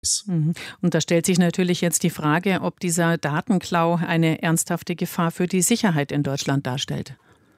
Und da stellt sich natürlich jetzt die Frage, ob dieser Datenklau eine ernsthafte Gefahr für die Sicherheit in Deutschland darstellt.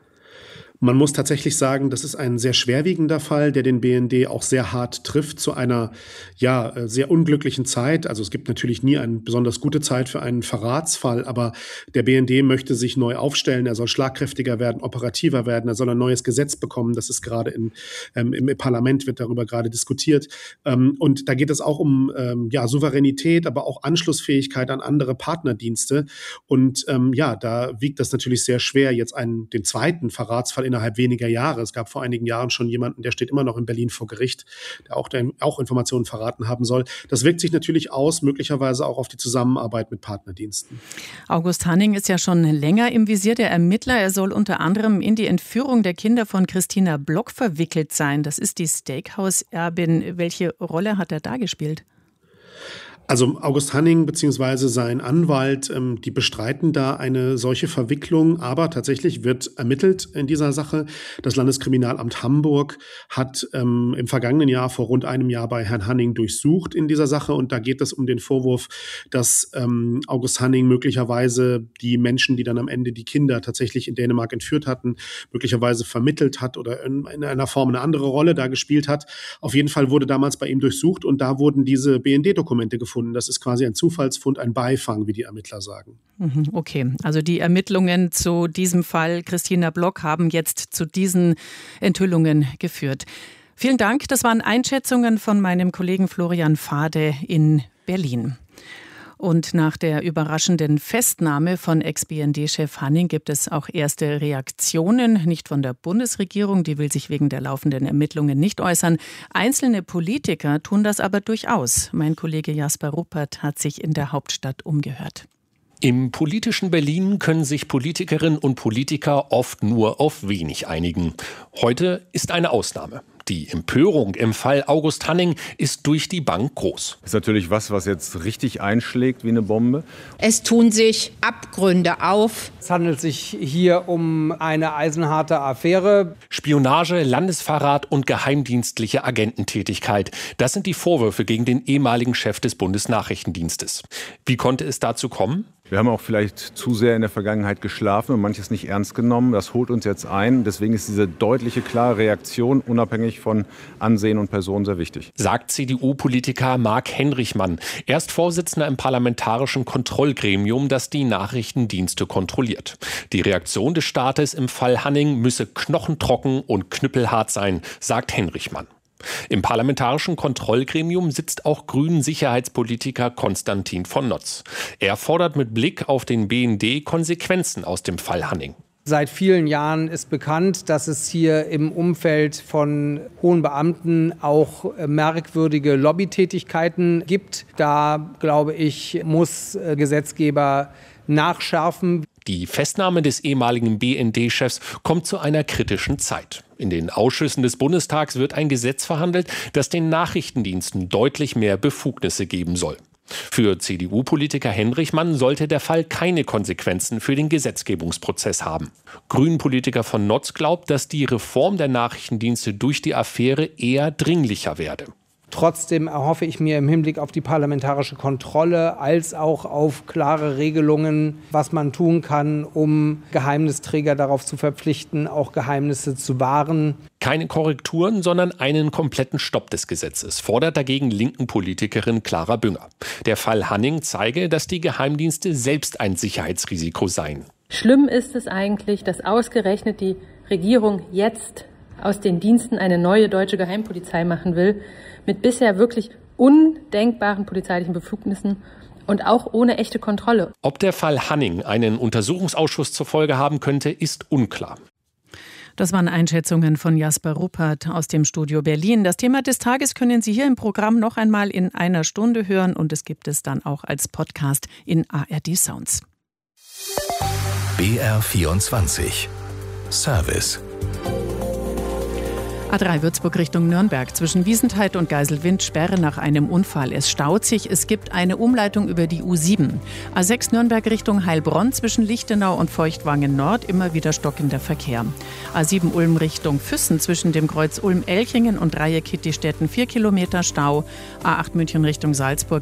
Man muss tatsächlich sagen, das ist ein sehr schwerwiegender Fall, der den BND auch sehr hart trifft zu einer sehr unglücklichen Zeit. Also es gibt natürlich nie eine besonders gute Zeit für einen Verratsfall, aber der BND möchte sich neu aufstellen. Er soll schlagkräftiger werden, operativer werden. Er soll ein neues Gesetz bekommen. Das ist gerade im Parlament wird darüber gerade diskutiert. Und da geht es auch um Souveränität, aber auch Anschlussfähigkeit an andere Partnerdienste. Und da wiegt das natürlich sehr schwer, jetzt den zweiten Verratsfall innerhalb weniger Jahre. Es gab vor einigen Jahren schon jemanden, der steht immer noch in Berlin vor Gericht, der auch Informationen verraten haben soll. Das wirkt sich natürlich aus, möglicherweise auch auf die Zusammenarbeit mit Partnerdiensten. August Hanning ist ja schon länger im Visier der Ermittler. Er soll unter anderem in die Entführung der Kinder von Christina Block verwickelt sein. Das ist die Steakhouse-Erbin. Welche Rolle hat er da gespielt? Also August Hanning bzw. sein Anwalt, die bestreiten da eine solche Verwicklung, aber tatsächlich wird ermittelt in dieser Sache. Das Landeskriminalamt Hamburg hat im vergangenen Jahr, vor rund einem Jahr, bei Herrn Hanning durchsucht in dieser Sache, und da geht es um den Vorwurf, dass August Hanning möglicherweise die Menschen, die dann am Ende die Kinder tatsächlich in Dänemark entführt hatten, möglicherweise vermittelt hat oder in einer Form eine andere Rolle da gespielt hat. Auf jeden Fall wurde damals bei ihm durchsucht und da wurden diese BND-Dokumente gefunden. Das ist quasi ein Zufallsfund, ein Beifang, wie die Ermittler sagen. Okay, also die Ermittlungen zu diesem Fall Christina Block haben jetzt zu diesen Enthüllungen geführt. Vielen Dank, das waren Einschätzungen von meinem Kollegen Florian Fade in Berlin. Und nach der überraschenden Festnahme von Ex-BND-Chef Hanning gibt es auch erste Reaktionen, nicht von der Bundesregierung, die will sich wegen der laufenden Ermittlungen nicht äußern. Einzelne Politiker tun das aber durchaus. Mein Kollege Jasper Ruppert hat sich in der Hauptstadt umgehört. Im politischen Berlin können sich Politikerinnen und Politiker oft nur auf wenig einigen. Heute ist eine Ausnahme. Die Empörung im Fall August Hanning ist durch die Bank groß. Das ist natürlich was jetzt richtig einschlägt wie eine Bombe. Es tun sich Abgründe auf. Es handelt sich hier um eine eisenharte Affäre. Spionage, Landesverrat und geheimdienstliche Agententätigkeit. Das sind die Vorwürfe gegen den ehemaligen Chef des Bundesnachrichtendienstes. Wie konnte es dazu kommen? Wir haben auch vielleicht zu sehr in der Vergangenheit geschlafen und manches nicht ernst genommen. Das holt uns jetzt ein. Deswegen ist diese deutliche, klare Reaktion unabhängig von Ansehen und Person sehr wichtig. Sagt CDU-Politiker Marc Henrichmann. Er ist Vorsitzender im Parlamentarischen Kontrollgremium, das die Nachrichtendienste kontrolliert. Die Reaktion des Staates im Fall Hanning müsse knochentrocken und knüppelhart sein, sagt Henrichmann. Im Parlamentarischen Kontrollgremium sitzt auch Grünen-Sicherheitspolitiker Konstantin von Notz. Er fordert mit Blick auf den BND Konsequenzen aus dem Fall Hanning. Seit vielen Jahren ist bekannt, dass es hier im Umfeld von hohen Beamten auch merkwürdige Lobbytätigkeiten gibt. Da, glaube ich, muss Gesetzgeber nachschärfen. Die Festnahme des ehemaligen BND-Chefs kommt zu einer kritischen Zeit. In den Ausschüssen des Bundestags wird ein Gesetz verhandelt, das den Nachrichtendiensten deutlich mehr Befugnisse geben soll. Für CDU-Politiker Henrichmann sollte der Fall keine Konsequenzen für den Gesetzgebungsprozess haben. Grünen-Politiker von Notz glaubt, dass die Reform der Nachrichtendienste durch die Affäre eher dringlicher werde. Trotzdem erhoffe ich mir im Hinblick auf die parlamentarische Kontrolle als auch auf klare Regelungen, was man tun kann, um Geheimnisträger darauf zu verpflichten, auch Geheimnisse zu wahren. Keine Korrekturen, sondern einen kompletten Stopp des Gesetzes, fordert dagegen linken Politikerin Clara Bünger. Der Fall Hanning zeige, dass die Geheimdienste selbst ein Sicherheitsrisiko seien. Schlimm ist es eigentlich, dass ausgerechnet die Regierung jetzt aus den Diensten eine neue deutsche Geheimpolizei machen will, mit bisher wirklich undenkbaren polizeilichen Befugnissen und auch ohne echte Kontrolle. Ob der Fall Hanning einen Untersuchungsausschuss zur Folge haben könnte, ist unklar. Das waren Einschätzungen von Jasper Ruppert aus dem Studio Berlin. Das Thema des Tages können Sie hier im Programm noch einmal in einer Stunde hören und es gibt es dann auch als Podcast in ARD Sounds. BR24 Service. A3 Würzburg Richtung Nürnberg. Zwischen Wiesentheit und Geiselwind Sperre nach einem Unfall. Es staut sich. Es gibt eine Umleitung über die U7. A6 Nürnberg Richtung Heilbronn. Zwischen Lichtenau und Feuchtwangen Nord immer wieder stockender Verkehr. A7 Ulm Richtung Füssen. Zwischen dem Kreuz Ulm-Elchingen und Dreieck Kittistetten 4 Kilometer Stau. A8 München Richtung Salzburg.